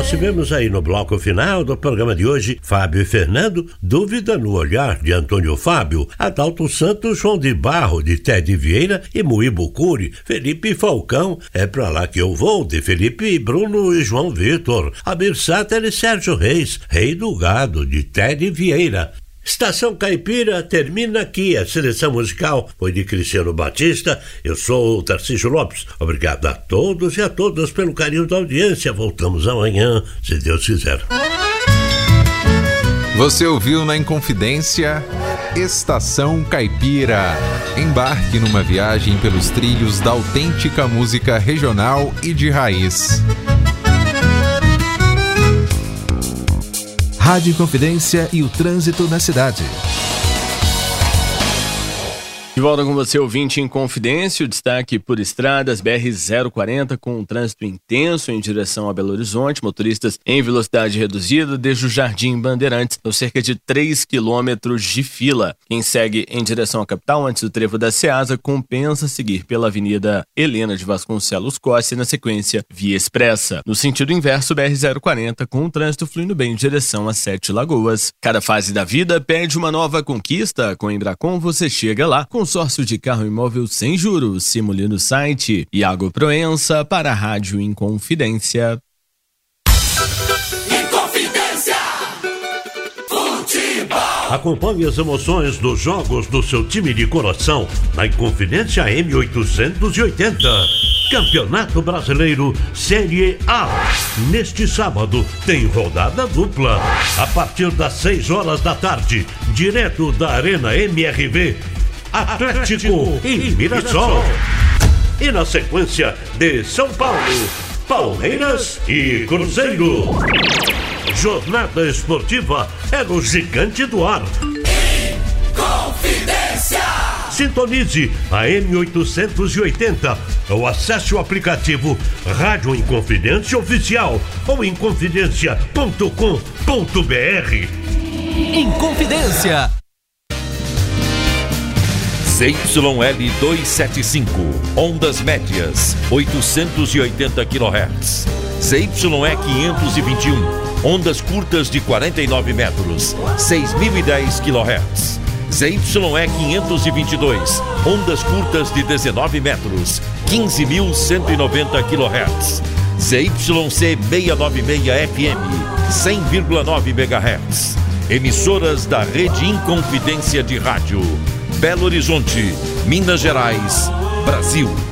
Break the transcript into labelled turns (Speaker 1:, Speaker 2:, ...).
Speaker 1: nós tivemos aí no bloco final do programa de hoje, Fábio e Fernando, Dúvida no Olhar, de Antônio Fábio, Adalto Santos, João de Barro, de Ted Vieira e Moíbo Cury, Felipe Falcão, É Pra Lá Que Eu Vou, de Felipe Bruno e João Vitor, Abir Sáter e Sérgio Reis, Rei do Gado, de Ted Vieira. Estação Caipira termina aqui. A seleção musical foi de Cristiano Batista. Eu sou o Tarcísio Lopes. Obrigado a todos e a todas pelo carinho da audiência. Voltamos amanhã, se Deus quiser.
Speaker 2: Você ouviu na Inconfidência Estação Caipira. Embarque numa viagem pelos trilhos da autêntica música regional e de raiz.
Speaker 3: Rádio Inconfidência e o trânsito na cidade.
Speaker 4: De volta com você, ouvinte Inconfidência, o destaque por estradas, BR-040 com um trânsito intenso em direção a Belo Horizonte, motoristas em velocidade reduzida desde o Jardim Bandeirantes, são cerca de 3 quilômetros de fila. Quem segue em direção à capital antes do trevo da Ceasa compensa seguir pela Avenida Helena de Vasconcelos Costa e na sequência Via Expressa. No sentido inverso, BR-040 com o trânsito fluindo bem em direção a Sete Lagoas. Cada fase da vida pede uma nova conquista. Com a Embracon você chega lá. Consórcio de carro imóvel sem juros. Simule no site. Iago Proença para a Rádio Inconfidência.
Speaker 5: Inconfidência Futebol.
Speaker 1: Acompanhe as emoções dos jogos do seu time de coração na Inconfidência M880. Campeonato Brasileiro Série A. Neste sábado tem rodada dupla. A partir das 6 horas da tarde, direto da Arena MRV, Atlético e Mirassol. E na sequência de São Paulo, Palmeiras e Cruzeiro. Jornada esportiva é no Gigante do Ar.
Speaker 5: Inconfidência.
Speaker 1: Sintonize a M880 ou acesse o aplicativo Rádio Inconfidência Oficial ou inconfidencia.com.br.
Speaker 3: Inconfidência.
Speaker 6: ZYL 275, ondas médias, 880 kHz. ZYE 521, ondas curtas de 49 metros, 6.010 kHz. ZYE 522, ondas curtas de 19 metros, 15.190 kHz. ZYC 696 FM, 100,9 MHz. Emissoras da Rede Inconfidência de Rádio. Belo Horizonte, Minas Gerais, Brasil.